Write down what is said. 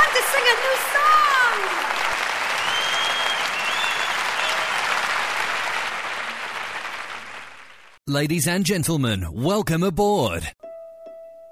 have to sing a new song! Ladies and gentlemen, welcome aboard.